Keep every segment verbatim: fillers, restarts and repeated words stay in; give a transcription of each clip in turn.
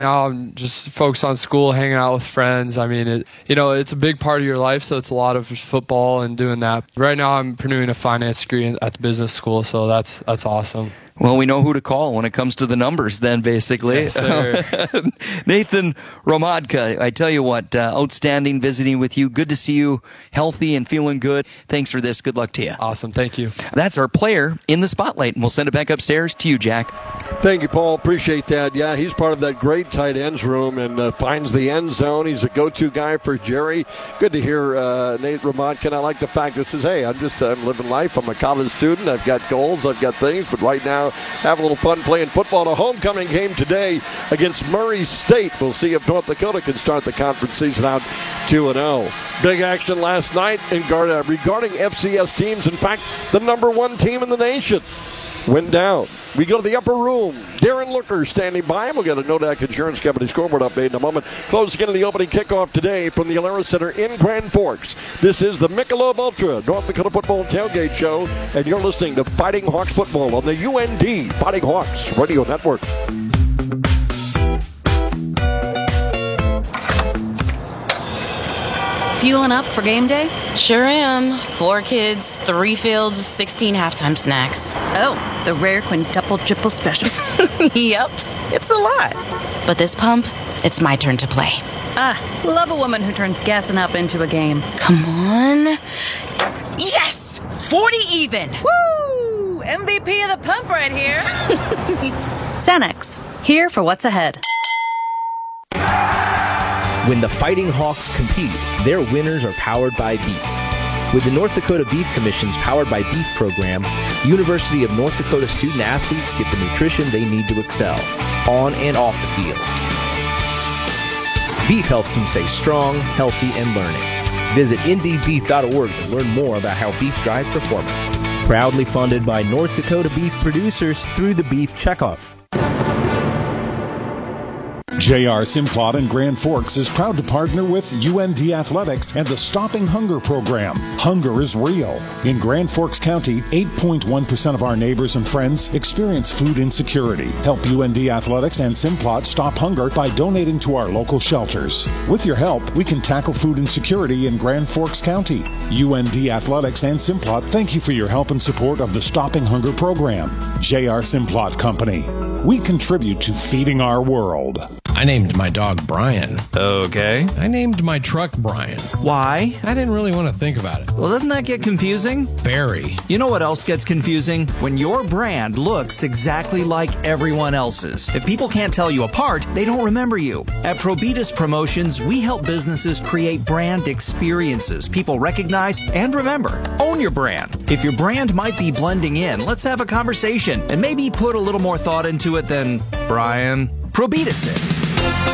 Now I'm just focused on school, hanging out with friends. I mean, it, you know, it's a big part of your life, so it's a lot of football and doing that. Right now I'm pursuing a finance degree at the business school, so that's that's awesome. Well, we know who to call when it comes to the numbers then, basically. Yes, sir. Nathan Hromadka, I tell you what, uh, outstanding visiting with you. Good to see you healthy and feeling good. Thanks for this. Good luck to you. Awesome. Thank you. That's our player in the spotlight, and we'll send it back upstairs to you, Jack. Thank you, Paul. Appreciate that. Yeah, he's part of that great tight ends room and uh, finds the end zone. He's a go-to guy for Jerry. Good to hear uh, Nate Hromadka. I like the fact that says, hey, I'm just I'm living life. I'm a college student. I've got goals. I've got things. But right now, have a little fun playing football. A homecoming game today against Murray State. We'll see if North Dakota can start the conference season out two and oh. Big action last night in Garda regarding F C S teams. In fact, the number one team in the nation went down. We go to the upper room. Darren Looker standing by. We'll get a Nodak Insurance Company scoreboard update in a moment. Closing into the opening kickoff today from the Alara Center in Grand Forks. This is the Michelob Ultra North Dakota Football Tailgate Show, and you're listening to Fighting Hawks Football on the U N D Fighting Hawks Radio Network. Fueling up for game day? Sure am. Four kids, three fields, sixteen halftime snacks. Oh, the rare quintuple triple special. Yep, it's a lot. But this pump, it's my turn to play. Ah, love a woman who turns gassing up into a game. Come on. Yes! forty even! Woo! M V P of the pump right here. Cenex, here for what's ahead. When the Fighting Hawks compete, their winners are powered by beef. With the North Dakota Beef Commission's Powered by Beef program, University of North Dakota student athletes get the nutrition they need to excel, on and off the field. Beef helps them stay strong, healthy, and learning. Visit indeed beef dot org to learn more about how beef drives performance. Proudly funded by North Dakota beef producers through the Beef Checkoff. J R Simplot in Grand Forks is proud to partner with U N D Athletics and the Stopping Hunger program. Hunger is real. In Grand Forks County, eight point one percent of our neighbors and friends experience food insecurity. Help U N D Athletics and Simplot stop hunger by donating to our local shelters. With your help, we can tackle food insecurity in Grand Forks County. U N D Athletics and Simplot thank you for your help and support of the Stopping Hunger program. J R Simplot Company. We contribute to feeding our world. I named my dog Brian. Okay. I named my truck Brian. Why? I didn't really want to think about it. Well, doesn't that get confusing? Very. You know what else gets confusing? When your brand looks exactly like everyone else's. If people can't tell you apart, they don't remember you. At Probitas Promotions, we help businesses create brand experiences people recognize and remember. Own your brand. If your brand might be blending in, let's have a conversation and maybe put a little more thought into it than Brian. Probitas it.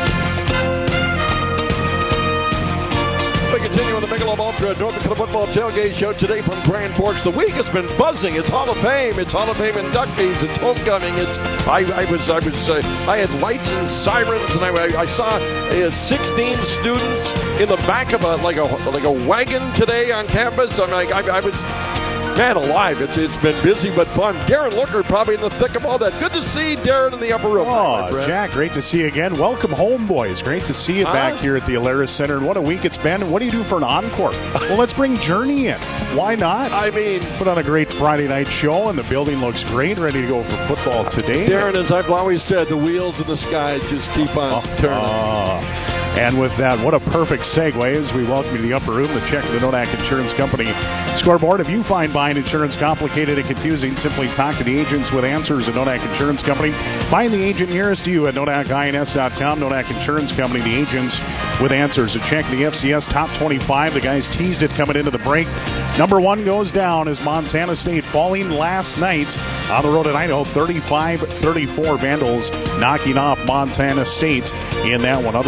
We continue on the Michelob Ultra North Dakota Football Tailgate Show today from Grand Forks. The week has been buzzing. It's Hall of Fame. It's Hall of Fame inductees. It's homecoming. It's I, I was I was uh, I had lights and sirens, and I, I saw uh, sixteen students in the back of a like a like a wagon today on campus. I'm like I, I was. Man alive, it's it's been busy but fun. Darren Looker probably in the thick of all that. Good to see Darren in the upper room. Oh, Jack, great to see you again. Welcome home, boys. Great to see you huh? back here at the Alara Center. And what a week it's been. What do you do for an encore? Well, let's bring Journey in. Why not? I mean, put on a great Friday night show, and the building looks great, ready to go for football today. Darren, as I've always said, the wheels in the sky just keep on oh, turning. Oh. And with that, what a perfect segue as we welcome you to the upper room to check the Nodak Insurance Company scoreboard. If you find buying insurance complicated and confusing, simply talk to the agents with answers at Nodak Insurance Company. Find the agent nearest to you at Nodak I N S dot com. Nodak Insurance Company, the agents with answers. So check the F C S top twenty-five. The guys teased it coming into the break. Number one goes down as Montana State falling last night on the road at Idaho. thirty-five thirty-four Vandals knocking off Montana State in that one. Other top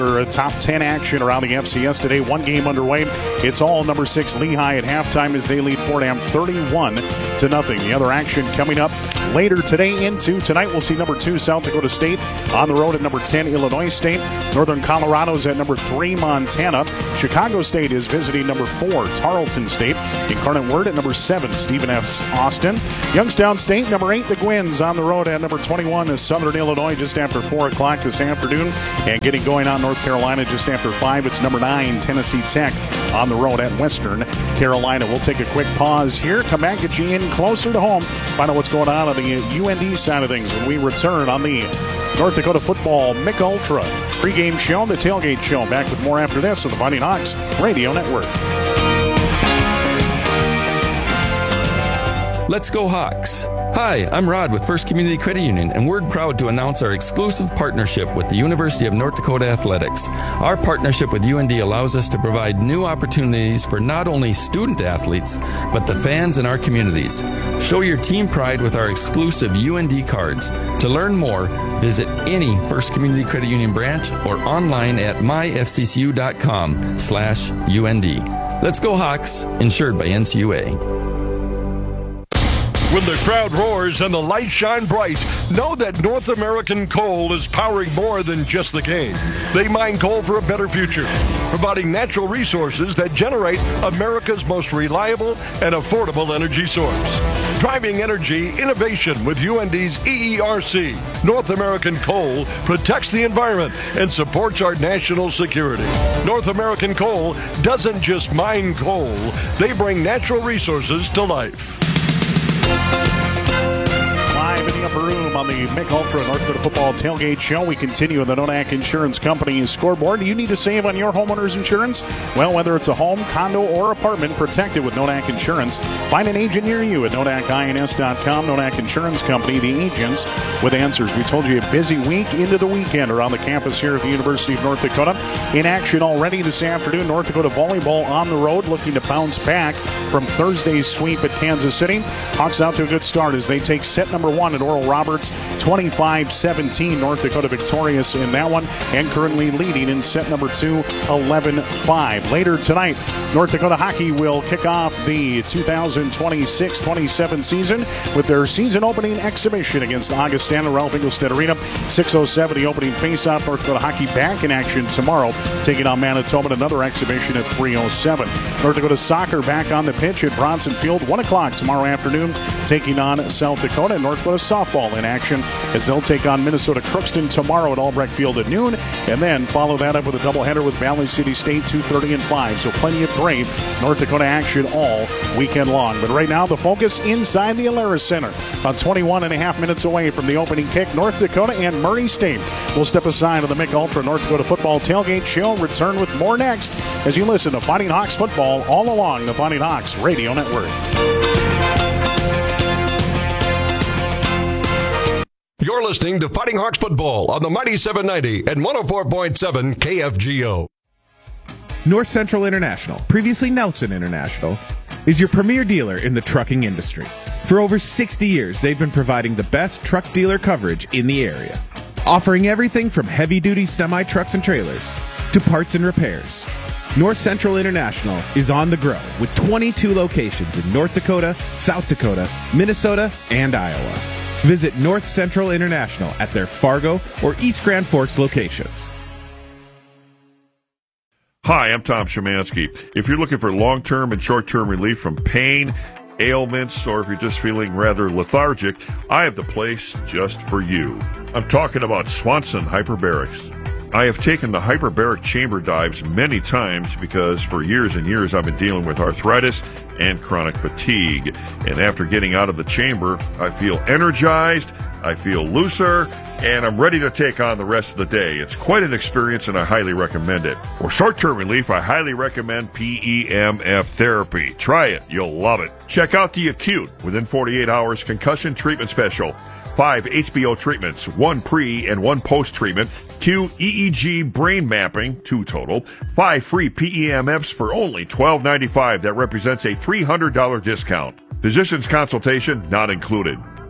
top ten action around the F C S today. One game underway. It's all number six Lehigh at halftime as they lead Fordham thirty-one to nothing. The other action coming up later today into tonight, we'll see number two South Dakota State on the road at number ten Illinois State. Northern Colorado's at number three Montana. Chicago State is visiting number four Tarleton State. Incarnate Word at number seven Stephen F. Austin. Youngstown State number eight the Gwins on the road at number twenty-one is Southern Illinois just after four o'clock this afternoon. And getting going on North Carolina just after five, it's number nine Tennessee Tech on the road at Western Carolina. We'll take a quick pause here, come back, get you in closer to home, find out what's going on on the U N D side of things when we return on the North Dakota Football Mick Ultra pregame show, the tailgate show. Back with more after this on the Fighting Hawks Radio Network. Let's go Hawks. Hi, I'm Rod with First Community Credit Union, and we're proud to announce our exclusive partnership with the University of North Dakota Athletics. Our partnership with U N D allows us to provide new opportunities for not only student athletes, but the fans in our communities. Show your team pride with our exclusive U N D cards. To learn more, visit any First Community Credit Union branch or online at my f c c u dot com slash U N D. Let's go Hawks, insured by N C U A. When the crowd roars and the lights shine bright, know that North American Coal is powering more than just the game. They mine coal for a better future, providing natural resources that generate America's most reliable and affordable energy source. Driving energy innovation with U N D's E E R C. North American Coal protects the environment and supports our national security. North American Coal doesn't just mine coal, they bring natural resources to life. Live in the upper room on the Mick Ultra North Dakota Football Tailgate Show. We continue in the Nonak Insurance Company scoreboard. Do you need to save on your homeowner's insurance? Well, whether it's a home, condo, or apartment, protect it with Nonak Insurance. Find an agent near you at nonak ins dot com. Nonak Insurance Company, the agents with answers. We told you a busy week into the weekend around the campus here at the University of North Dakota. In action already this afternoon, North Dakota volleyball on the road looking to bounce back from Thursday's sweep at Kansas City. Hawks out to a good start as they take set number one at Oral Roberts, twenty-five seventeen. North Dakota victorious in that one and currently leading in set number two, eleven five. Later tonight, North Dakota hockey will kick off the two thousand twenty-six twenty-seven season with their season opening exhibition against Augustana, Ralph Engelstad Arena. six oh seven, the opening faceoff. North Dakota hockey back in action tomorrow, taking on Manitoba. Another exhibition at three oh seven. North Dakota soccer back on the pitch at Bronson Field, one o'clock tomorrow afternoon, taking on South Dakota. And North Dakota softball in action as they'll take on Minnesota Crookston tomorrow at Albrecht Field at noon, and then follow that up with a doubleheader with Valley City State, two thirty and five. So plenty of great North Dakota action all weekend long. But right now, the focus inside the Alerus Center. About twenty-one and a half minutes away from the opening kick, North Dakota and Murray State will step aside on the Mick Ultra North Dakota Football Tailgate Show. Return with more next as you listen to Fighting Hawks football all along the Fighting Hawks Radio Network. You're listening to Fighting Hawks football on the Mighty seven ninety and one oh four point seven K F G O. North Central International, previously Nelson International, is your premier dealer in the trucking industry. For over sixty years, they've been providing the best truck dealer coverage in the area, offering everything from heavy-duty semi-trucks and trailers to parts and repairs. North Central International is on the grow with twenty-two locations in North Dakota, South Dakota, Minnesota, and Iowa. Visit North Central International at their Fargo or East Grand Forks locations. Hi, I'm Tom Szymanski. If you're looking for long-term and short-term relief from pain, ailments, or if you're just feeling rather lethargic, I have the place just for you. I'm talking about Swanson Hyperbarics. I have taken the hyperbaric chamber dives many times because for years and years I've been dealing with arthritis and chronic fatigue. And after getting out of the chamber, I feel energized, I feel looser, and I'm ready to take on the rest of the day. It's quite an experience and I highly recommend it. For short-term relief, I highly recommend P E M F therapy. Try it. You'll love it. Check out the acute within forty-eight hours concussion treatment special. Five H B O treatments, one pre and one post-treatment, two E E G brain mapping, two total, five free P E M Fs for only twelve ninety-five. That represents a three hundred dollars discount. Physician's consultation not included.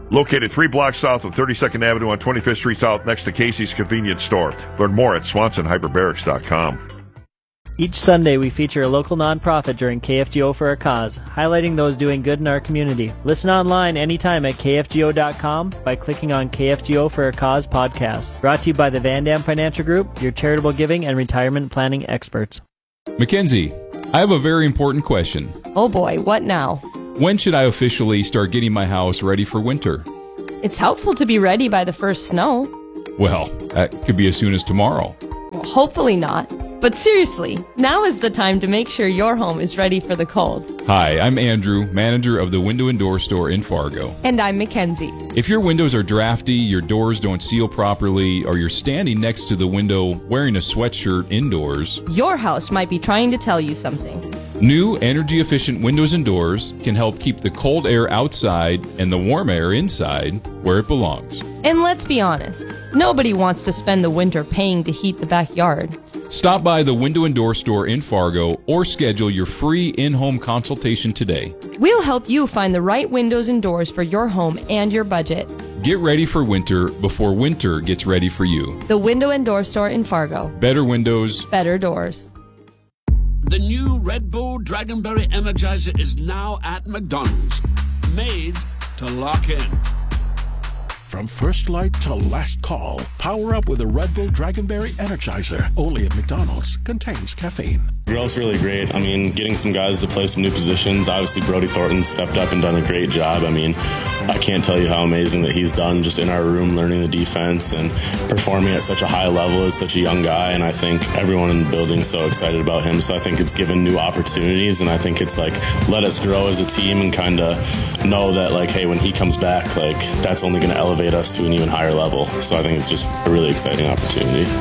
Located three blocks south of thirty-second Avenue on twenty-fifth Street South next to Casey's Convenience Store. Learn more at Swanson Hyperbarics dot com. Each Sunday, we feature a local nonprofit during K F G O for a Cause, highlighting those doing good in our community. Listen online anytime at K F G O dot com by clicking on K F G O for a Cause podcast. Brought to you by the Van Dam Financial Group, your charitable giving and retirement planning experts. Mackenzie, I have a very important question. Oh boy, what now? When should I officially start getting my house ready for winter? It's helpful to be ready by the first snow. Well, that could be as soon as tomorrow. Well, hopefully not. But seriously, now is the time to make sure your home is ready for the cold. Hi, I'm Andrew, manager of the Window and Door Store in Fargo. And I'm Mackenzie. If your windows are drafty, your doors don't seal properly, or you're standing next to the window wearing a sweatshirt indoors, your house might be trying to tell you something. New energy-efficient windows and doors can help keep the cold air outside and the warm air inside where it belongs. And let's be honest, nobody wants to spend the winter paying to heat the backyard. Stop by the Window and Door Store in Fargo or schedule your free in-home consultation today. We'll help you find the right windows and doors for your home and your budget. Get ready for winter before winter gets ready for you. The Window and Door Store in Fargo. Better windows. Better doors. The new Red Bull Dragonberry Energizer is now at McDonald's. Made to lock in. From first light to last call, power up with a Red Bull Dragonberry Energizer. Only at McDonald's. Contains caffeine. Grill's really great. I mean, getting some guys to play some new positions. Obviously, Brody Thornton stepped up and done a great job. I mean, I can't tell you how amazing that he's done just in our room, learning the defense and performing at such a high level as such a young guy. And I think everyone in the building is so excited about him. So I think it's given new opportunities, and I think it's like let us grow as a team and kind of know that, like, hey, when he comes back, like, that's only going to elevate us to an even higher level. So I think it's just a really exciting opportunity.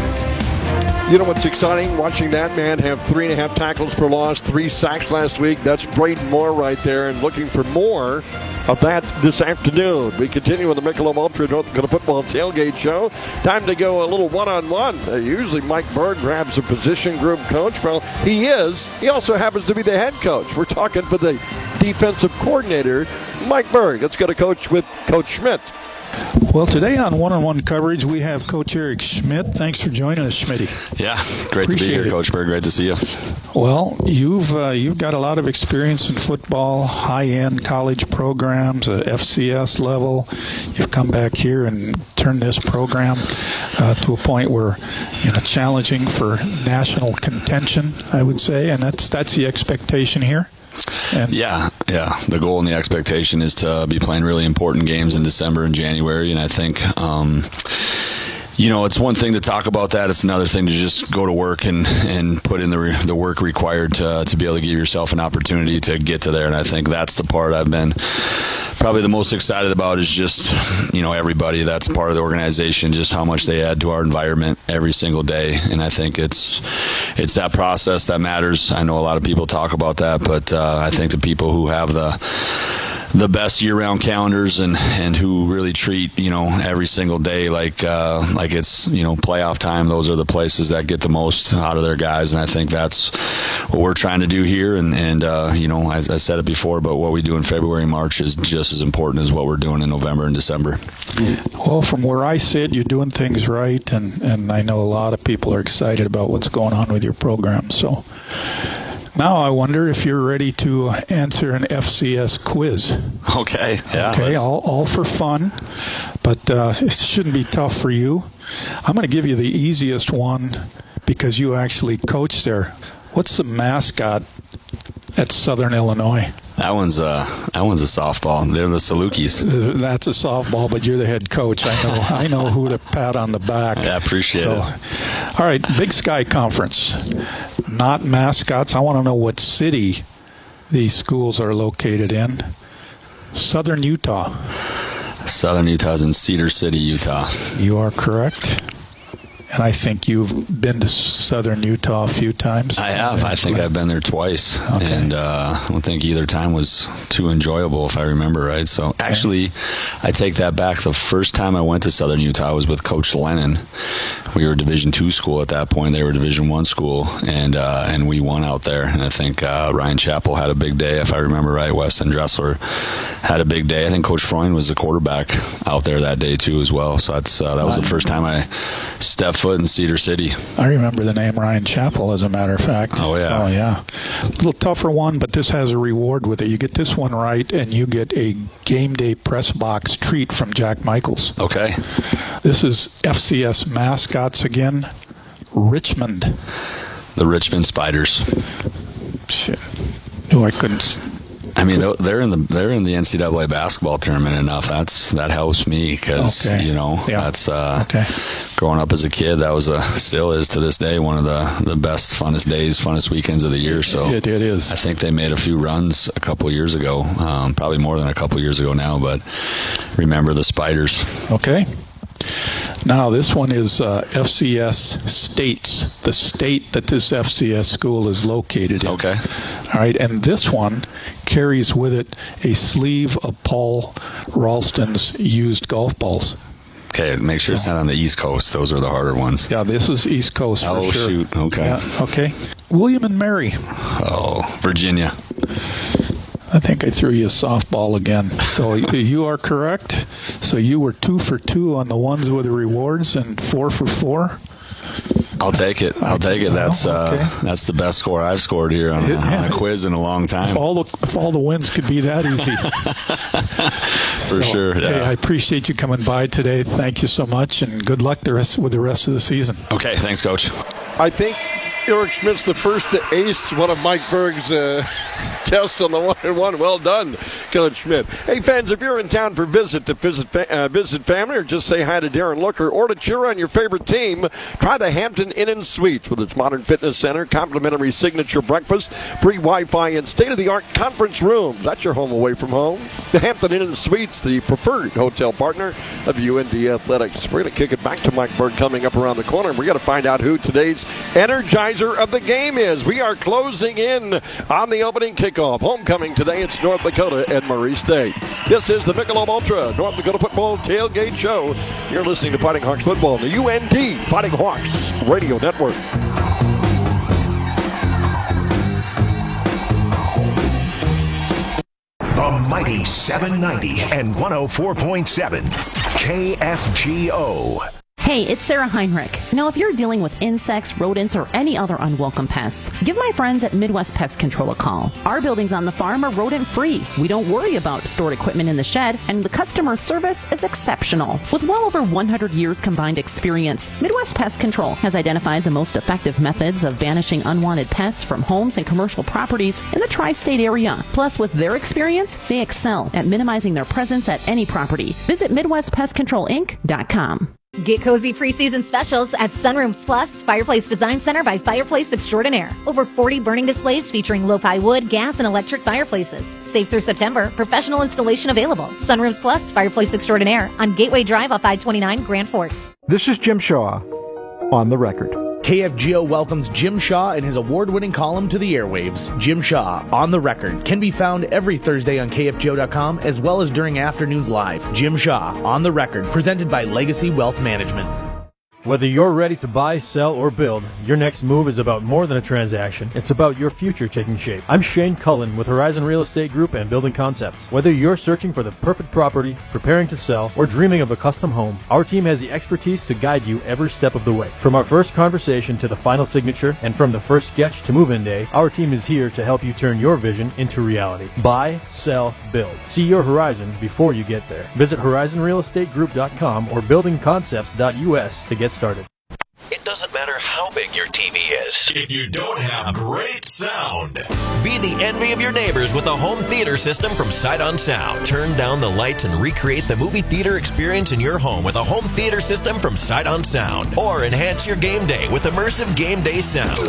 You know what's exciting? Watching that man have three and a half tackles for loss, three sacks last week. That's Braden Moore right there, and looking for more of that this afternoon. We continue with the Michelob Ultra North Dakota Football Tailgate Show. Time to go a little one-on-one. Uh, usually Mike Berg grabs a position group coach. Well, he is. He also happens to be the head coach. We're talking for the defensive coordinator, Mike Berg. Let's go to coach with Coach Schmidt. Well, today on one-on-one coverage, we have Coach Eric Schmidt. Thanks for joining us, Schmitty. Yeah, great Appreciate to be here, it. Coach Berg. Great to see you. Well, you've uh, you've got a lot of experience in football, high-end college programs, uh, F C S level. You've come back here and turned this program uh, to a point where, you know, challenging for national contention, I would say, and that's that's the expectation here. And yeah, yeah. The goal and the expectation is to be playing really important games in December and January, and I think, um, you know, it's one thing to talk about that. It's another thing to just go to work and, and put in the re- the work required to to be able to give yourself an opportunity to get to there. And I think that's the part I've been probably the most excited about is just, you know, everybody that's part of the organization, just how much they add to our environment every single day. And I think it's it's that process that matters. I know a lot of people talk about that, but uh, I think the people who have the the best year-round calendars and, and who really treat, you know, every single day like uh, like it's, you know, playoff time, those are the places that get the most out of their guys. And I think that's what we're trying to do here. And, and uh, you know, as I said it before, but what we do in February and March is just as important as what we're doing in November and December. Well, from where I sit, you're doing things right, and, and I know a lot of people are excited about what's going on with your program. So now I wonder if you're ready to answer an F C S quiz. Okay. Yeah. Okay, all, all for fun, but uh, it shouldn't be tough for you. I'm going to give you the easiest one because you actually coach there. What's the mascot at Southern Illinois? That one's a that one's a softball. They're the Salukis. Uh, that's a softball, but you're the head coach. I know I know who to pat on the back. I appreciate so, it. All right, Big Sky Conference. Not mascots. I want to know what city these schools are located in. Southern Utah. Southern Utah's in Cedar City, Utah. You are correct. and I think you've been to southern Utah a few times. I have. I think I've been there twice, okay. and uh, I don't think either time was too enjoyable, if I remember right. So okay. actually, I take that back. The first time I went to southern Utah was with Coach Lennon. We were a Division two school at that point. They were a Division one school, and uh, and we won out there. And I think uh, Ryan Chappell had a big day, if I remember right. Weston Dressler had a big day. I think Coach Freund was the quarterback out there that day too as well. So that's uh, that was the first time I stepped foot in Cedar City. I remember the name Ryan Chappell, as a matter of fact. Oh, yeah. Oh, yeah. A little tougher one, but this has a reward with it. You get this one right, and you get a game day press box treat from Jack Michaels. Okay. This is F C S mascots again, Richmond. The Richmond Spiders. Shit. No, I couldn't... I mean, they're in the they're in the N C double A basketball tournament enough. That's that helps me because okay. you know yeah. that's uh, okay. growing up as a kid. That was a still is to this day one of the, the best, funnest days, funnest weekends of the year. So it, it is. I think they made a few runs a couple years ago, um, probably more than a couple years ago now. But remember the Spiders. Okay. Now, this one is uh, F C S states, the state that this F C S school is located in. Okay. All right, and this one carries with it a sleeve of Paul Ralston's used golf balls. Okay, make sure it's not on the East Coast. Those are the harder ones. Yeah, this is East Coast for oh, sure. Oh, shoot. Okay. Yeah, okay. William and Mary. Oh, Virginia. I think I threw you a softball again. So you are correct. So you were two for two on the ones with the rewards and four for four. I'll take it. I'll take it. That's uh, okay. That's the best score I've scored here on, on a quiz in a long time. If all the if all the wins could be that easy. For so, sure. Yeah. Hey, I appreciate you coming by today. Thank you so much, and good luck the rest with the rest of the season. Okay. Thanks, Coach. I think Eric Schmidt's the first to ace one of Mike Berg's uh, tests on the one and one. Well done, Coach Schmidt. Hey, fans, if you're in town for visit to visit fa- uh, visit family or just say hi to Darren Looker or to cheer on your favorite team, try the Hampton Inn and Suites with its modern fitness center, complimentary signature breakfast, free Wi-Fi, and state-of-the-art conference rooms. That's your home away from home. The Hampton Inn and Suites, the preferred hotel partner of U N D Athletics. We're going to kick it back to Mike Berg coming up around the corner. We're going to find out who today's Energizer of the game is. We are closing in on the opening kickoff. Homecoming today, it's North Dakota and Murray State. This is the Michelob Ultra North Dakota Football Tailgate Show. You're listening to Fighting Hawks Football on the U N D Fighting Hawks Radio Network. The mighty seven ninety and one oh four point seven K F G O. Hey, it's Sarah Heinrich. Now, if you're dealing with insects, rodents, or any other unwelcome pests, give my friends at Midwest Pest Control a call. Our buildings on the farm are rodent-free. We don't worry about stored equipment in the shed, and the customer service is exceptional. With well over one hundred years combined experience, Midwest Pest Control has identified the most effective methods of banishing unwanted pests from homes and commercial properties in the tri-state area. Plus, with their experience, they excel at minimizing their presence at any property. Visit Midwest Pest Control Inc dot com. Get cozy preseason specials at Sunrooms Plus Fireplace Design Center by Fireplace Extraordinaire. Over forty burning displays featuring lo-fi wood, gas, and electric fireplaces. Safe through September. Professional installation available. Sunrooms Plus Fireplace Extraordinaire on Gateway Drive off I twenty-nine, Grand Forks. This is Jim Shaw on the record. K F G O welcomes Jim Shaw and his award-winning column to the airwaves. Jim Shaw, On the Record, can be found every Thursday on K F G O dot com as well as during afternoons live. Jim Shaw, On the Record, presented by Legacy Wealth Management. Whether you're ready to buy, sell, or build, your next move is about more than a transaction. It's about your future taking shape. I'm Shane Cullen with Horizon Real Estate Group and Building Concepts. Whether you're searching for the perfect property, preparing to sell, or dreaming of a custom home, our team has the expertise to guide you every step of the way. From our first conversation to the final signature, and from the first sketch to move-in day, our team is here to help you turn your vision into reality. Buy, sell, build. See your horizon before you get there. Visit Horizon Real Estate Group dot com or building concepts dot U S to get started. It doesn't matter how big your T V is. If you don't have great sound. Be the envy of your neighbors with a home theater system from Sight on Sound. Turn down the lights and recreate the movie theater experience in your home with a home theater system from Sight on Sound. Or enhance your game day with immersive game day sound.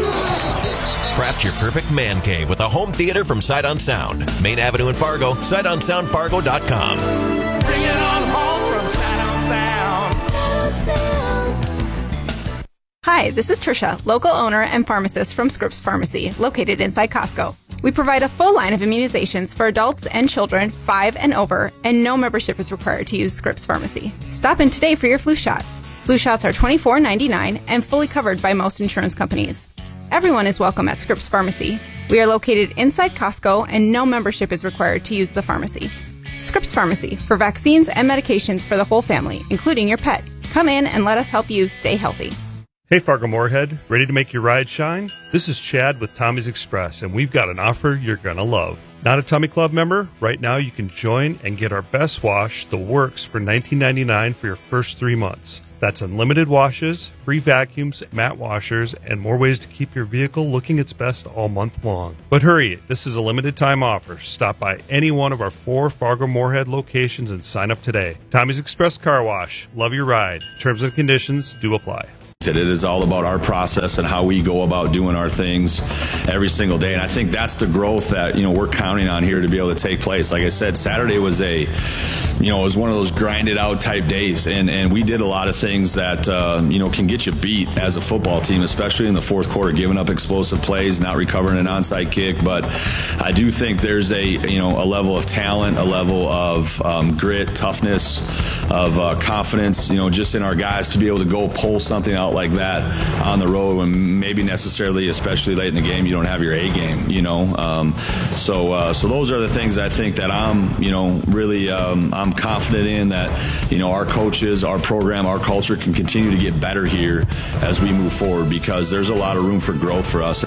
Craft your perfect man cave with a home theater from Sight on Sound. Main Avenue in Fargo, sight on sound fargo dot com. Bring it on home from Sight on Sound. Hi, this is Trisha, local owner and pharmacist from Scripps Pharmacy, located inside Costco. We provide a full line of immunizations for adults and children five and over, and no membership is required to use Scripps Pharmacy. Stop in today for your flu shot. Flu shots are twenty-four ninety-nine and fully covered by most insurance companies. Everyone is welcome at Scripps Pharmacy. We are located inside Costco, and no membership is required to use the pharmacy. Scripps Pharmacy, for vaccines and medications for the whole family, including your pet. Come in and let us help you stay healthy. Hey Fargo-Moorhead, ready to make your ride shine? This is Chad with Tommy's Express, and we've got an offer you're going to love. Not a Tommy Club member? Right now you can join and get our best wash, The Works, for nineteen ninety-nine dollars for your first three months. That's unlimited washes, free vacuums, matte washers, and more ways to keep your vehicle looking its best all month long. But hurry, this is a limited time offer. Stop by any one of our four Fargo-Moorhead locations and sign up today. Tommy's Express Car Wash. Love your ride. Terms and conditions do apply. It is all about our process and how we go about doing our things every single day. And I think that's the growth that, you know, we're counting on here to be able to take place. Like I said, Saturday was a, you know, it was one of those grinded out type days. And, and we did a lot of things that, uh, you know, can get you beat as a football team, especially in the fourth quarter, giving up explosive plays, not recovering an onside kick. But I do think there's a, you know, a level of talent, a level of um, grit, toughness, of uh, confidence, you know, just in our guys to be able to go pull something out like that on the road when maybe necessarily, especially late in the game, you don't have your A game, you know. Um, so uh, so those are the things I think that I'm, you know, really um, I'm confident in that, you know, our coaches, our program, our culture can continue to get better here as we move forward because there's a lot of room for growth for us.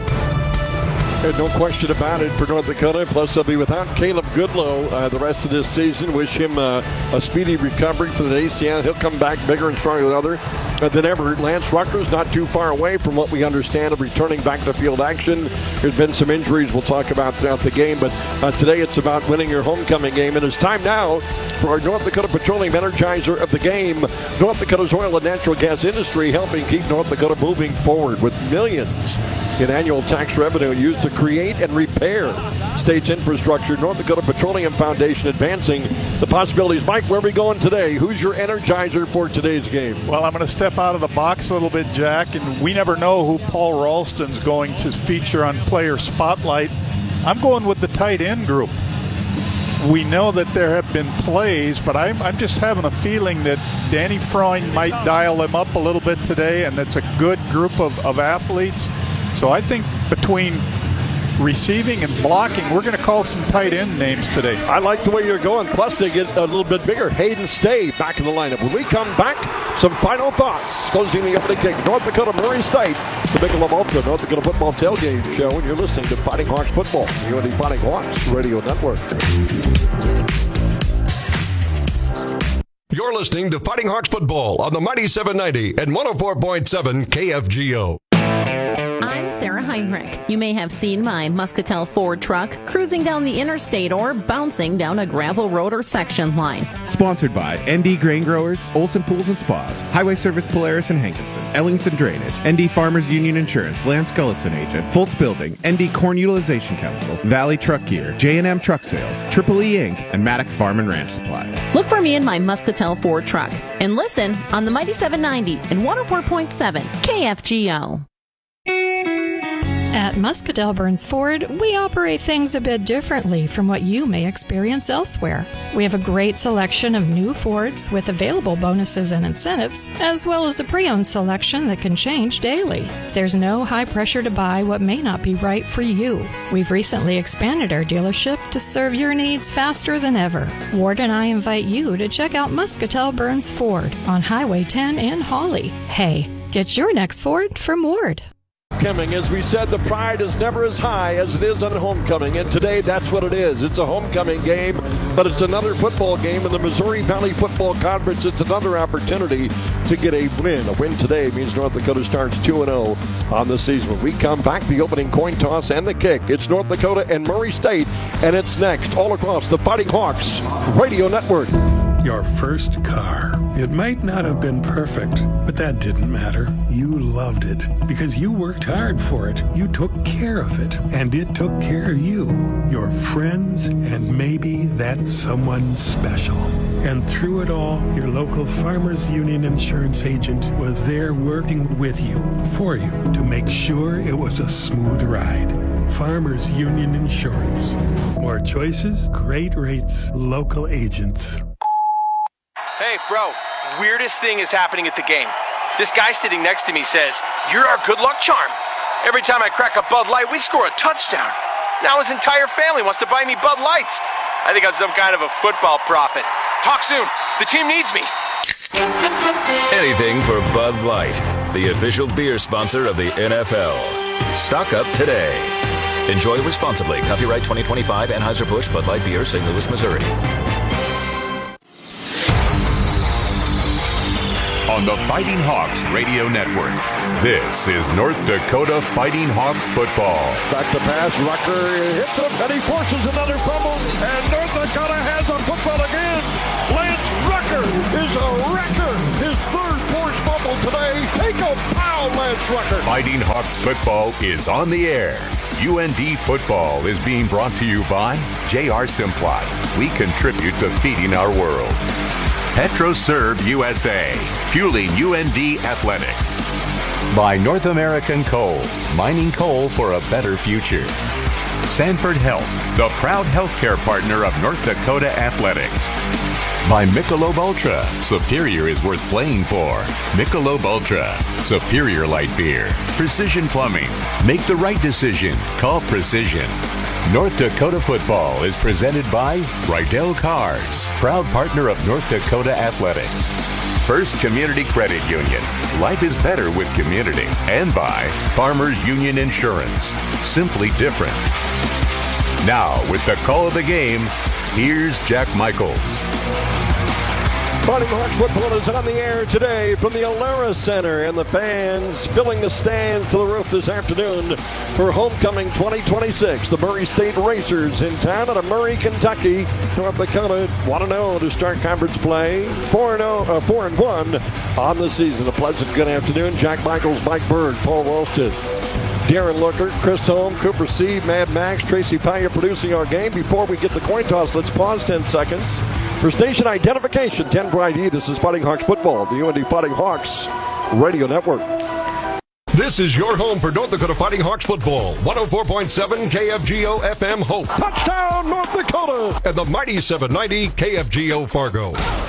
And no question about it for North Dakota. Plus, they'll be without Caleb Goodlow uh, the rest of this season. Wish him uh, a speedy recovery from the A C L. He'll come back bigger and stronger than, other, uh, than ever. Lance Rucker's not too far away from what we understand of returning back to field action. There's been some injuries we'll talk about throughout the game, but uh, today it's about winning your homecoming game. And it's time now for our North Dakota Petroleum Energizer of the game. North Dakota's oil and natural gas industry helping keep North Dakota moving forward with millions in annual tax revenue used to create and repair state's infrastructure. North Dakota Petroleum Foundation advancing the possibilities. Mike, where are we going today? Who's your energizer for today's game? Well, I'm going to step out of the box a little bit, Jack, and we never know who Paul Ralston's going to feature on Player Spotlight. I'm going with the tight end group. We know that there have been plays, but I'm, I'm just having a feeling that Danny Freund might dial them up a little bit today, and it's a good group of, of athletes. So I think between receiving and blocking, we're going to call some tight end names today. I like the way you're going. Plus, they get a little bit bigger. Hayden Stay back in the lineup. When we come back, some final thoughts. Closing the opening kick. North Dakota Murray State. The Michelob Ultra North Dakota Football Tailgate Show. And you're listening to Fighting Hawks Football. U N D Fighting Hawks Radio Network. You're listening to Fighting Hawks Football on the Mighty seven ninety and one oh four point seven K F G O. I'm Sarah Heinrich. You may have seen my Muscatel Ford truck cruising down the interstate or bouncing down a gravel road or section line. Sponsored by N D Grain Growers, Olson Pools and Spas, Highway Service Polaris and Hankinson, Ellingson Drainage, N D Farmers Union Insurance, Lance Gullison Agent, Fultz Building, N D Corn Utilization Council, Valley Truck Gear, J and M Truck Sales, Triple E Incorporated, and Maddock Farm and Ranch Supply. Look for me in my Muscatel Ford truck and listen on the Mighty seven ninety and one oh four point seven K F G O. At Muscatel Burns Ford, we operate things a bit differently from what you may experience elsewhere. We have a great selection of new Fords with available bonuses and incentives, as well as a pre-owned selection that can change daily. There's no high pressure to buy what may not be right for you. We've recently expanded our dealership to serve your needs faster than ever. Ward and I invite you to check out Muscatel Burns Ford on Highway ten in Hawley. Hey, get your next Ford from Ward. Homecoming, as we said, the pride is never as high as it is on homecoming, and today that's what it is. It's a homecoming game, but it's another football game in the Missouri Valley Football Conference. It's another opportunity to get a win. A win today means North Dakota starts two and oh on the season. When we come back, the opening coin toss and the kick. It's North Dakota and Murray State, and it's next all across the Fighting Hawks Radio Network. your first car. It might not have been perfect, but that didn't matter. You loved it because you worked hard for it. You took care of it, and it took care of you, your friends, and maybe that someone special. And through it all, your local Farmers Union insurance agent was there working with you, for you, to make sure it was a smooth ride. Farmers Union Insurance. More choices, great rates, local agents. Hey, bro, weirdest thing is happening at the game. This guy sitting next to me says, "You're our good luck charm." Every time I crack a Bud Light, we score a touchdown. Now his entire family wants to buy me Bud Lights. I think I'm some kind of a football prophet. Talk soon. The team needs me. Anything for Bud Light, the official beer sponsor of the N F L. Stock up today. Enjoy responsibly. Copyright twenty twenty-five Anheuser-Busch Bud Light Beer, Saint Louis, Missouri. On the Fighting Hawks Radio Network, this is North Dakota Fighting Hawks football. Back to pass, Rucker hits him, and he forces another fumble, and North Dakota has a football again. Lance Rucker is a wrecker. His third forced fumble today. Take a pow, Lance Rucker. Fighting Hawks football is on the air. U N D football is being brought to you by J R Simplot. We contribute to feeding our world. PetroServe U S A, fueling U N D athletics. By North American Coal, mining coal for a better future. Sanford Health, the proud healthcare partner of North Dakota athletics. By Michelob Ultra, Superior is worth playing for. Michelob Ultra, Superior Light Beer. Precision Plumbing, make the right decision. Call Precision. North Dakota football is presented by Rydell Cars, proud partner of North Dakota Athletics. First Community Credit Union, life is better with community. And by Farmers Union Insurance, simply different. Now, with the call of the game, here's Jack Michaels. Fighting Hawks football is on the air today from the Alara Center, and the fans filling the stands to the roof this afternoon for Homecoming twenty twenty-six. The Murray State Racers in town out of Murray, Kentucky. North Dakota one and oh to start conference play. four and oh, uh, four and one on the season. A pleasant good afternoon. Jack Michaels, Mike Bird, Paul Walston, Darren Looker, Chris Holm, Cooper Seed, Mad Max, Tracy Paya producing our game. Before we get the coin toss, let's pause ten seconds. For station identification, ten Bride E, this is Fighting Hawks football, the U N D Fighting Hawks Radio Network. This is your home for North Dakota Fighting Hawks football. one oh four point seven K F G O F M Hope. Touchdown, North Dakota! And the mighty seven ninety K F G O Fargo.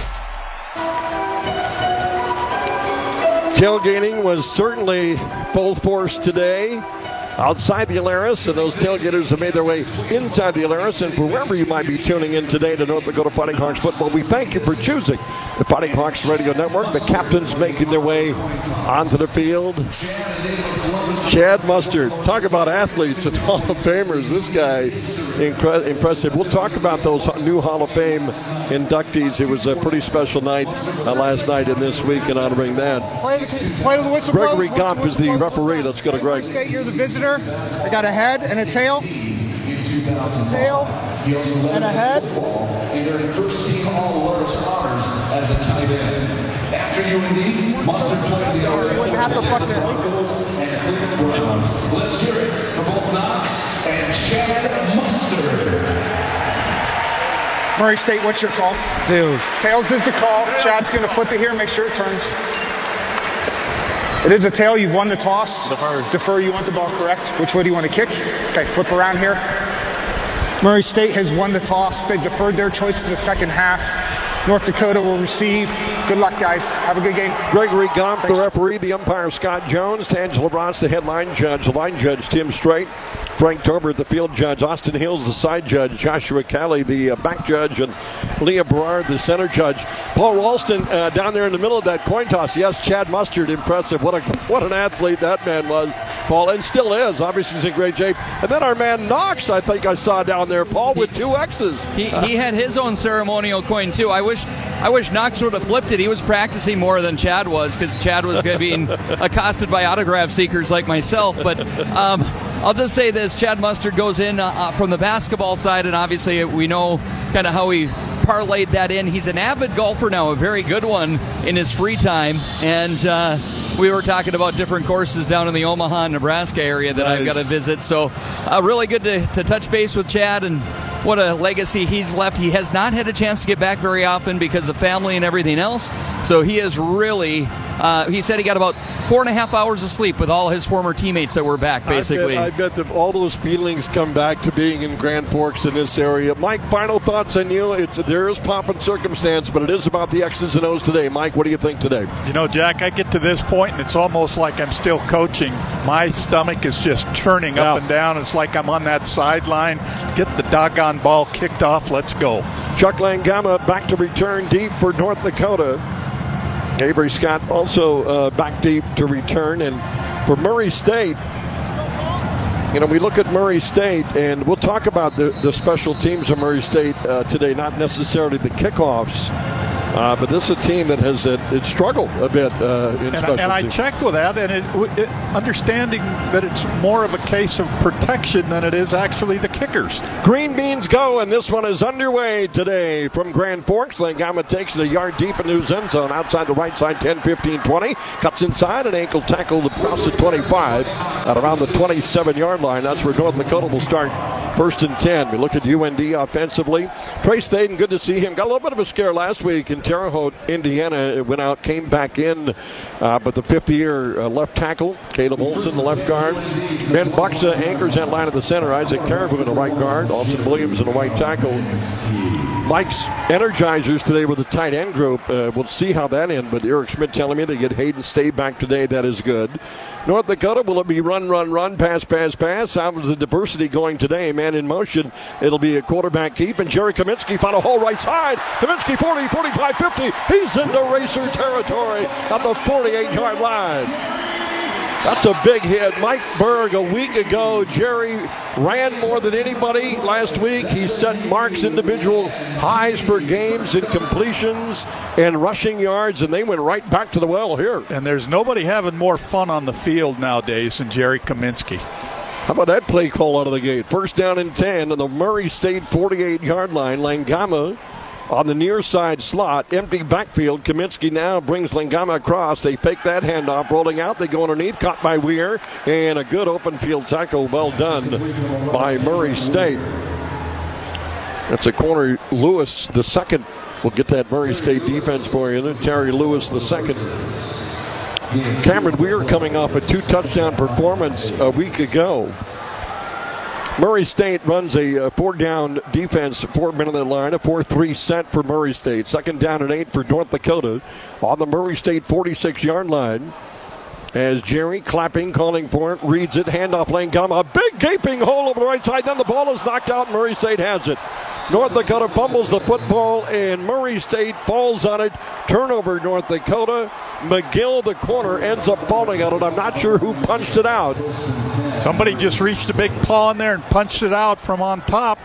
Tailgating was certainly full force today outside the Alaris, and those tailgaters have made their way inside the Alaris. And for wherever you might be tuning in today to North Dakota Fighting Hawks football, we thank you for choosing the Fighting Hawks Radio Network. The captains making their way onto the field. Chad Mustard, talk about athletes and Hall of Famers. This guy, incre- impressive. We'll talk about those new Hall of Fame inductees. It was a pretty special night uh, last night and this week in honoring that. Play the, play the whistle. Gregory blows, Goff is the blows. referee. Let's go to Greg. You're the visitor. They got a head and a tail. Tail and a head. First team All-Alerts honors as a tight end. After U N D, Mustard played the area. Half the fuck there. And Cleveland Browns. Let's hear it for both Knox and Chad Mustard. Murray State, what's your call? Tails. Tails is the call. Chad's going to flip it here, make sure it turns. It is a tail. You've won the toss. Defer. Defer. You want the ball correct. Which way do you want to kick? Okay, flip around here. Murray State has won the toss. They deferred their choice to the second half. North Dakota will receive. Good luck, guys. Have a good game. Gregory Goff, the referee, the umpire, Scott Jones, Tangela Ross, the headline judge, line judge, Tim Strait, Frank Tobert, the field judge, Austin Hills, the side judge, Joshua Kelly, the uh, back judge, and Leah Berard, the center judge. Paul Ralston uh, down there in the middle of that coin toss. Yes, Chad Mustard, impressive. What a what an athlete that man was, Paul, and still is. Obviously, he's in great shape. And then our man Knox, I think I saw down there, Paul, with two X's. He, uh, he had his own ceremonial coin, too. I wish I wish Knox would have flipped it. He was practicing more than Chad was, because Chad was being accosted by autograph seekers like myself. But um, I'll just say this. Chad Mustard goes in uh, from the basketball side, and obviously we know kind of how he parlayed that in. He's an avid golfer now, a very good one in his free time. And uh, we were talking about different courses down in the Omaha, Nebraska area that nice. I've got to visit. So uh, really good to, to touch base with Chad, and what a legacy he's left. He has not had a chance to get back very often because of family and everything else. So he is really, uh, he said he got about four and a half hours of sleep with all his former teammates that were back, basically. I bet, I bet that all those feelings come back to being in Grand Forks in this area. Mike, final thoughts on you. It's There is pomp and circumstance, but it is about the X's and O's today. Mike, what do you think today? You know, Jack, I get to this point, and it's almost like I'm still coaching. My stomach is just churning yeah. up and down. It's like I'm on that sideline. Get the doggone ball kicked off. Let's go. Chuck Langama back to return deep for North Dakota. Avery Scott also uh, back deep to return. And for Murray State, you know, we look at Murray State, and we'll talk about the, the special teams of Murray State uh, today, not necessarily the kickoffs. Uh, but this is a team that has uh, it struggled a bit uh, in and, special and I teams. checked with that, and it, it, understanding that it's more of a case of protection than it is actually the kickers. Green beans go, and this one is underway today from Grand Forks. Langama takes it a yard deep into his end zone outside the right side, ten, fifteen, twenty. Cuts inside, an ankle tackle across the twenty-five at around the twenty-seven-yard line. That's where North Dakota will start first and ten. We look at U N D offensively. Trey Staten, good to see him. Got a little bit of a scare last week in Terre Haute, Indiana. It went out, came back in, uh, but the fifth-year uh, left tackle, Caleb Olson, the left guard. Ben Buxa anchors that line of the center. Isaac Caribou in the right guard. Alton Williams in the right tackle. Mike's Energizers today with the tight end group. Uh, we'll see how that ends, but Eric Schmidt telling me they get Hayden Stay back today. That is good. North Dakota, will it be run, run, run, pass, pass, pass? How is the diversity going today? Man in motion. It'll be a quarterback keep, and Jerry Kaminsky found a hole right side. Kaminsky forty, forty-five, fifty. He's into racer territory at the forty-eight-yard line. That's a big hit. Mike Berg, a week ago, Jerry ran more than anybody last week. He set Mark's individual highs for games and completions and rushing yards, and they went right back to the well here. And there's nobody having more fun on the field nowadays than Jerry Kaminsky. How about that play call out of the gate? First down and ten on the Murray State forty-eight-yard line. Langama on the near side slot, empty backfield. Kaminsky now brings Langama across. They fake that handoff, rolling out. They go underneath, caught by Weir, and a good open field tackle. Well done by Murray State. That's a corner. Lewis the second. We'll get that Murray State defense for you. Then Terry Lewis the second. Cameron Weir coming off a two-touchdown performance a week ago. Murray State runs a uh, four-down defense, four men on the line, a four three set for Murray State. Second down and eight for North Dakota on the Murray State forty-six-yard line. As Jerry clapping, calling for it, reads it, handoff Langama, a big gaping hole over the right side. Then the ball is knocked out. Murray State has it. North Dakota fumbles the football, and Murray State falls on it. Turnover, North Dakota. McGill, the corner, ends up falling on it. I'm not sure who punched it out. Somebody just reached a big paw in there and punched it out from on top.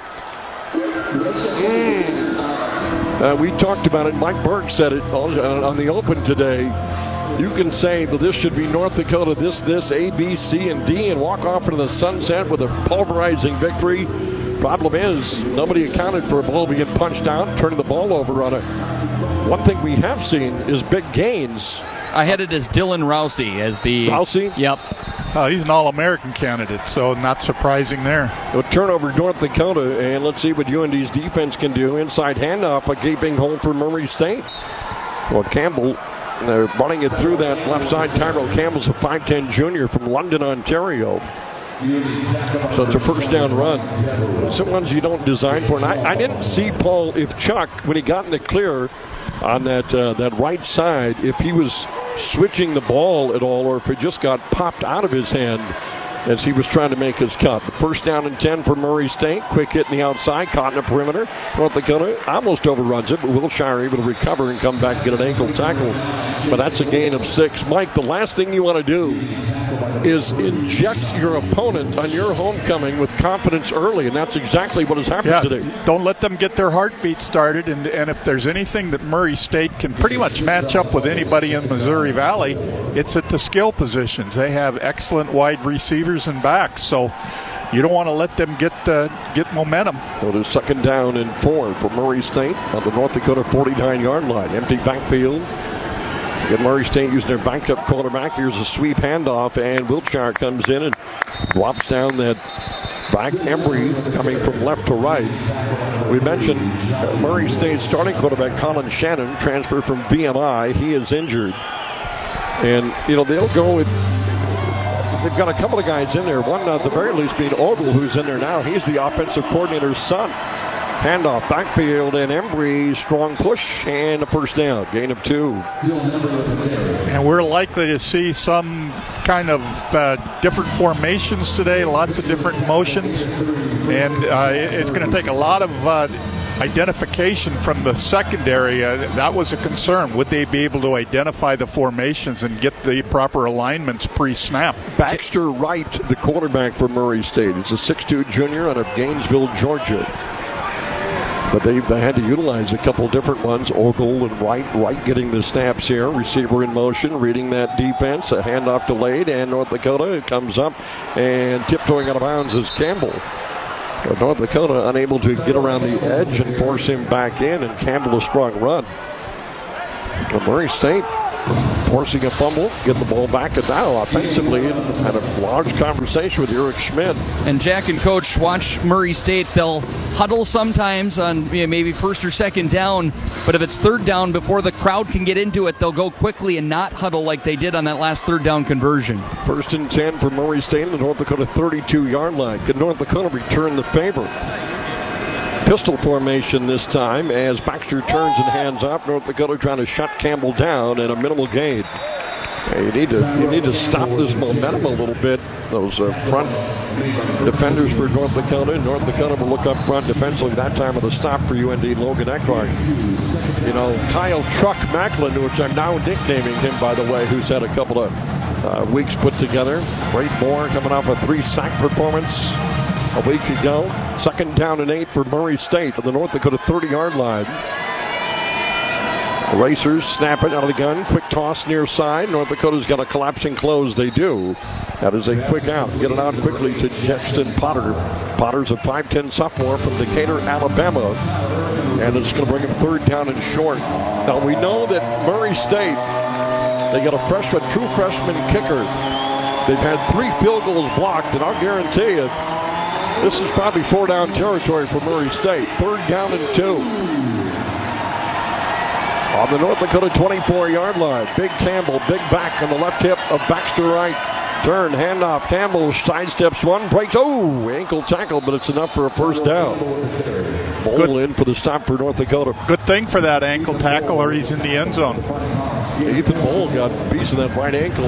Mm. Uh, we talked about it. Mike Burke said it on, uh, on the open today. You can say that this should be North Dakota, this, this, A, B, C, and D, and walk off into the sunset with a pulverizing victory. Problem is, nobody accounted for a ball being punched out, turning the ball over on it. One thing we have seen is big gains. I had it as Dylan Rousey as the... Rousey? Yep. Oh, he's an All-American candidate, so not surprising there. A turnover, North Dakota, and let's see what U N D's defense can do. Inside handoff, a gaping hole for Murray State. Well, Campbell, they're running it through that left side. Tyrell Campbell's a five ten junior from London, Ontario. So it's a first down run. Some ones you don't design for. And I, I didn't see Paul, if Chuck, when he got in the clear on that uh, that right side, if he was switching the ball at all or if it just got popped out of his hand as he was trying to make his cut. First down and ten for Murray State. Quick hit in the outside, caught in the perimeter. North Dakota almost overruns it, but Wilshire able to recover and come back and get an ankle tackle. But that's a gain of six. Mike, the last thing you want to do is inject your opponent on your homecoming with confidence early, and that's exactly what has happened yeah, today. Don't let them get their heartbeat started, and, and if there's anything that Murray State can pretty much match up with anybody in Missouri Valley, it's at the skill positions. They have excellent wide receivers and backs, so you don't want to let them get uh, get momentum. Well, it is second down and four for Murray State on the North Dakota forty-nine-yard line. Empty backfield. Get Murray State using their backup quarterback. Here's a sweep handoff, and Wiltshire comes in and drops down that back. Embry coming from left to right. We mentioned uh, Murray State's starting quarterback, Colin Shannon, transferred from V M I. He is injured. And, you know, they'll go with, they've got a couple of guys in there. One, at the very least, being Ogle, who's in there now. He's the offensive coordinator's son. Handoff, backfield, and Embry, strong push, and a first down. Gain of two. And we're likely to see some kind of uh, different formations today, lots of different motions. And uh, it's going to take a lot of uh, identification from the secondary. Uh, that was a concern. Would they be able to identify the formations and get the proper alignments pre-snap? Baxter Wright, the quarterback for Murray State. He's a six two junior out of Gainesville, Georgia. But they, they had to utilize a couple different ones. Ogle and Wright. Wright getting the snaps here. Receiver in motion, reading that defense. A handoff delayed, and North Dakota comes up and tiptoeing out of bounds is Campbell. But North Dakota unable to get around the edge and force him back in, and Campbell a strong run. But Murray State forcing a fumble, getting the ball back, and now offensively had a large conversation with Eric Schmidt. And Jack and Coach watch Murray State. They'll huddle sometimes on you know, maybe first or second down, but if it's third down before the crowd can get into it, they'll go quickly and not huddle like they did on that last third down conversion. First and ten for Murray State in the North Dakota thirty-two-yard line. Could North Dakota return the favor? Pistol formation this time as Baxter turns and hands off. North Dakota trying to shut Campbell down and a minimal gain. Yeah, you need to you need to stop this momentum a little bit. Those uh, front defenders for North Dakota. North Dakota will look up front defensively. That time of the stop for U N D Logan Eckhart. You know, Kyle Truck Macklin, which I'm now nicknaming him, by the way, who's had a couple of uh, weeks put together. Braden Moore coming off a three-sack performance a week ago. Second down and eight for Murray State on the North Dakota thirty-yard line. Racers snap it out of the gun. Quick toss near side. North Dakota's got a collapsing close. They do. That is a quick out. Get it out quickly to Justin Potter. Potter's a five ten sophomore from Decatur, Alabama. And it's going to bring him third down and short. Now we know that Murray State, they got a freshman, true freshman kicker. They've had three field goals blocked, and I'll guarantee you, this is probably four down territory for Murray State. Third down and two. On the North Dakota twenty-four-yard line. Big Campbell, big back on the left hip of Baxter Wright. Turn, handoff. Campbell sidesteps one, breaks. Oh, ankle tackle, but it's enough for a first down. Bowl in for the stop for North Dakota. Good thing for that ankle tackle, or he's in the end zone. Yeah, Ethan Bowl got a piece of that right ankle.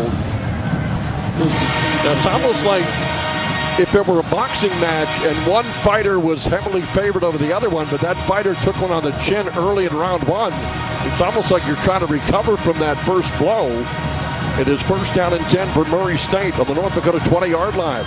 Now, it's almost like if it were a boxing match and one fighter was heavily favored over the other one, but that fighter took one on the chin early in round one, it's almost like you're trying to recover from that first blow. It is first down and ten for Murray State on the North Dakota twenty-yard line.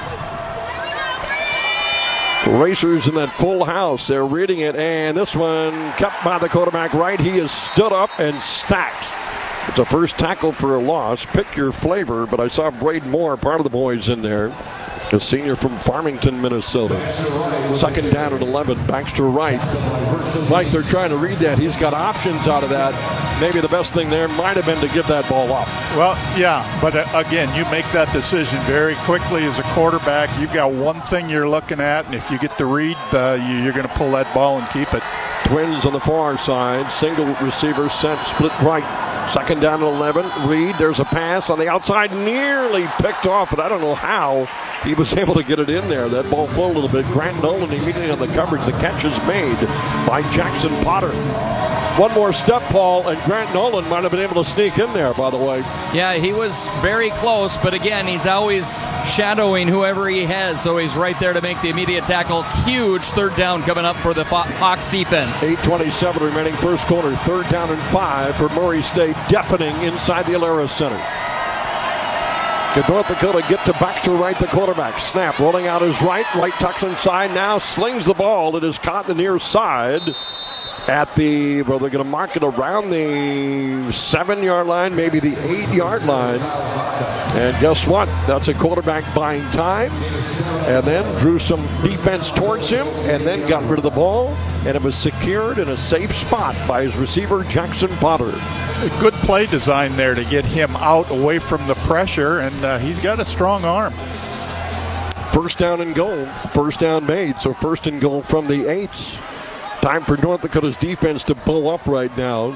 Racers in that full house. They're reading it, and this one kept by the quarterback right. He is stood up and stacked. It's a first tackle for a loss. Pick your flavor, but I saw Braden Moore, part of the boys in there. A senior from Farmington, Minnesota. Second down at eleven. Baxter Wright. Like they're trying to read that. He's got options out of that. Maybe the best thing there might have been to give that ball up. Well, yeah, but uh, again, you make that decision very quickly as a quarterback. You've got one thing you're looking at, and if you get the read, uh, you, you're going to pull that ball and keep it. Twins on the far side. Single receiver sent split right. Second down at eleven. Reed, there's a pass on the outside, nearly picked off, but I don't know how he was able to get it in there. That ball flew a little bit. Grant Nolan immediately on the coverage. The catch is made by Jackson Potter. One more step, Paul, and Grant Nolan might have been able to sneak in there, by the way. Yeah, he was very close, but again, he's always shadowing whoever he has, so he's right there to make the immediate tackle. Huge third down coming up for the Hawks defense. eight twenty-seven remaining first quarter. Third down and five for Murray State, deafening inside the Alara Center. Can North Dakota get to Baxter Wright, the quarterback? Snap, rolling out his right. Right tucks inside now, slings the ball. It is caught in the near side. at the, well, they're going to mark it around the seven-yard line, maybe the eight-yard line. And guess what? That's a quarterback buying time, and then drew some defense towards him, and then got rid of the ball, and it was secured in a safe spot by his receiver, Jackson Potter. A good play design there to get him out away from the pressure, and uh, he's got a strong arm. First down and goal. First down made, so first and goal from the eight. Time for North Dakota's defense to bow up right now.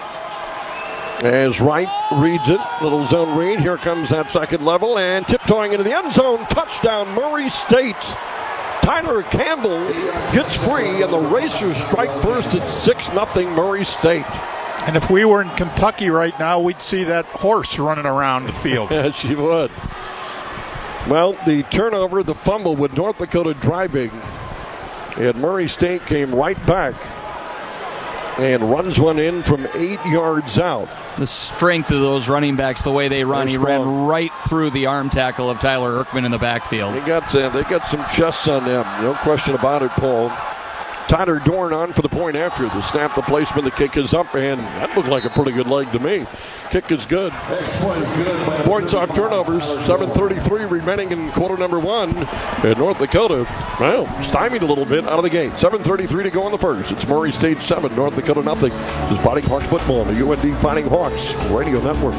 As Wright reads it, little zone read. Here comes that second level, and tiptoeing into the end zone. Touchdown, Murray State. Tyler Campbell gets free, and the Racers strike first at six nothing Murray State. And if we were in Kentucky right now, we'd see that horse running around the field. Yes, you would. Well, the turnover, the fumble with North Dakota driving. And Murray State came right back and runs one in from eight yards out. The strength of those running backs, the way they run, They're he strong. ran right through the arm tackle of Tyler Erkman in the backfield. They got uh, they got some chests on them, no question about it, Paul. Tyler Dorn on for the point after. The snap, the placement, the kick is up, and that looked like a pretty good leg to me. Kick is good. Points off turnovers. seven thirty-three remaining in quarter number one. And North Dakota, well, stymied a little bit out of the gate. seven thirty-three to go in the first. It's Murray State seven, North Dakota nothing. This is Fighting Hawks football on the U N D Fighting Hawks Radio Network.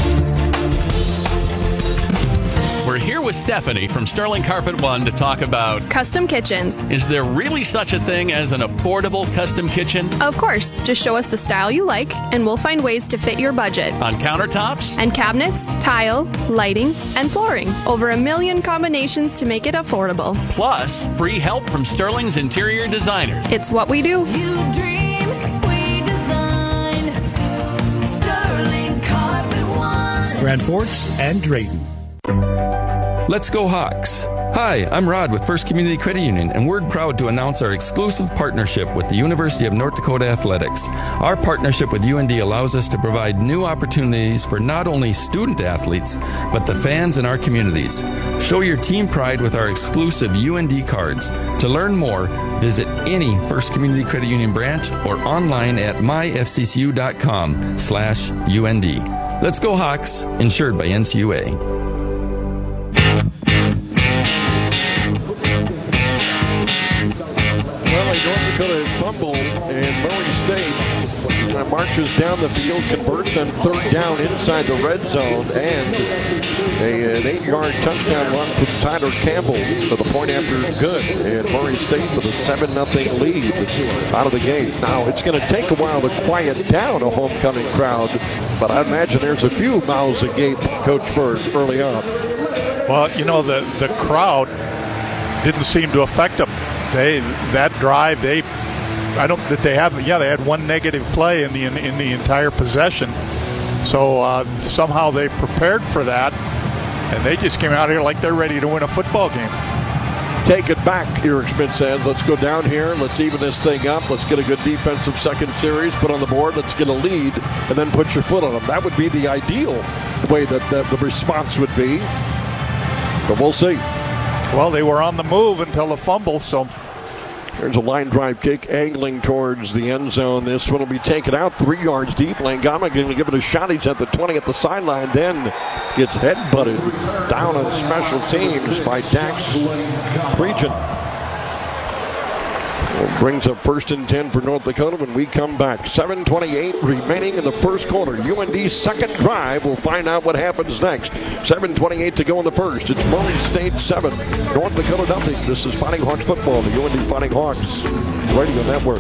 We're here with Stephanie from Sterling Carpet One to talk about custom kitchens. Is there really such a thing as an affordable custom kitchen? Of course. Just show us the style you like, and we'll find ways to fit your budget. On countertops? And cabinets, tile, lighting, and flooring. Over a million combinations to make it affordable. Plus, free help from Sterling's interior designers. It's what we do. You dream, we design. Sterling Carpet One. Grand Forks and Drayton. Let's go Hawks! Hi, I'm Rod with First Community Credit Union, and we're proud to announce our exclusive partnership with the University of North Dakota Athletics. Our partnership with U N D allows us to provide new opportunities for not only student athletes, but the fans in our communities. Show your team pride with our exclusive U N D cards. To learn more, visit any First Community Credit Union branch or online at my f c c u dot com slash U N D. Let's go Hawks, insured by N C U A. North Dakota fumble, and Murray State uh, marches down the field, converts on third down inside the red zone, and a, an eight-yard touchdown run from Tyler Campbell for the point after good, and Murray State with a seven nothing lead out of the gate. Now, it's going to take a while to quiet down a homecoming crowd, but I imagine there's a few mouths agape, Coach Bird, early on. Well, you know, the, the crowd didn't seem to affect them. They that drive they I don't that they have yeah they had one negative play in the in, in the entire possession, so uh, somehow they prepared for that, and they just came out here like they're ready to win a football game. Take it back, Eric Schmidt says. Let's go down here. Let's even this thing up. Let's get a good defensive second series, put on the board. Let's get a lead, and then put your foot on them. That would be the ideal way that, that the response would be, but we'll see. Well, they were on the move until the fumble, so. There's a line drive kick angling towards the end zone. This one will be taken out three yards deep. Langama going to give it a shot. He's at the twenty at the sideline, then gets head-butted down on special teams by Dax Prejean. Well, brings up first and ten for North Dakota when we come back. seven twenty-eight remaining in the first quarter. U N D's second drive. We'll find out what happens next. seven twenty-eight to go in the first. It's Murray State seven, North Dakota nothing. This is Fighting Hawks football, the U N D Fighting Hawks Radio Network.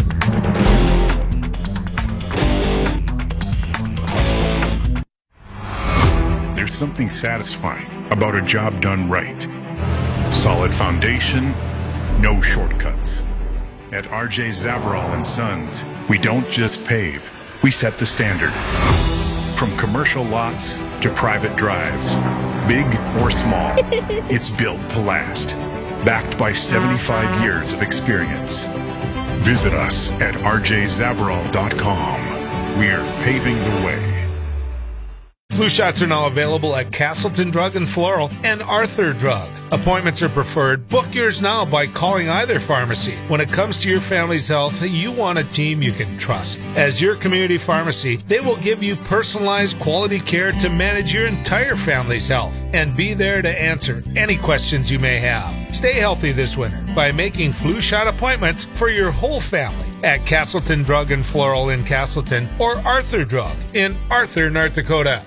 There's something satisfying about a job done right. Solid foundation, no shortcuts. At R J Zavarol and Sons, we don't just pave, we set the standard. From commercial lots to private drives, big or small, it's built to last. Backed by seventy-five years of experience. Visit us at r j zavarol dot com. We're paving the way. Flu shots are now available at Castleton Drug and Floral and Arthur Drug. Appointments are preferred. Book yours now by calling either pharmacy. When it comes to your family's health, you want a team you can trust. As your community pharmacy, they will give you personalized quality care to manage your entire family's health and be there to answer any questions you may have. Stay healthy this winter by making flu shot appointments for your whole family at Castleton Drug and Floral in Castleton or Arthur Drug in Arthur, North Dakota.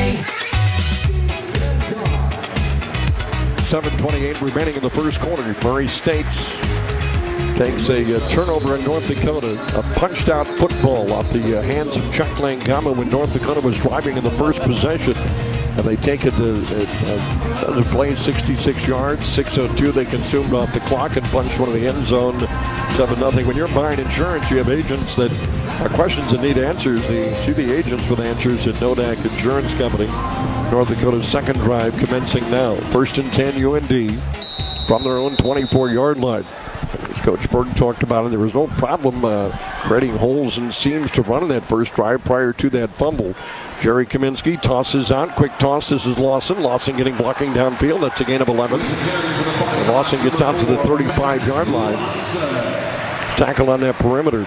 seven twenty-eight remaining in the first quarter. Murray State takes a uh, turnover in North Dakota. A punched out football off the uh, hands of Chuck Langama when North Dakota was driving in the first possession. And they take it to uh, uh, play sixty-six yards, six oh two. They consumed off the clock and punched one of the end zone, seven nothing. When you're buying insurance, you have agents that are questions that need answers. They see the agents with answers at Nodak Insurance Company. North Dakota's second drive commencing now. First and ten U N D from their own twenty-four yard line. As Coach Berg talked about it, there was no problem uh, creating holes and seams to run in that first drive prior to that fumble. Jerry Kaminsky tosses out. Quick toss. This is Lawson. Lawson getting blocking downfield. That's a gain of eleven. And Lawson gets out to the thirty-five yard line. Tackle on that perimeter.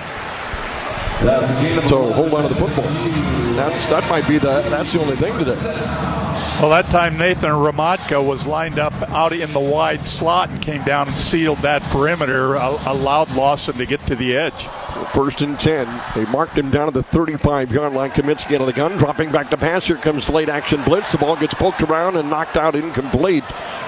So hold on to the football. That's, that might be the, that's the only thing today. Well, that time Nathan Ramatka was lined up out in the wide slot and came down and sealed that perimeter, allowed Lawson to get to the edge. First and ten. They marked him down at the thirty-five yard line. Kaminsky out of the gun, dropping back to pass. Here comes late action blitz. The ball gets poked around and knocked out incomplete.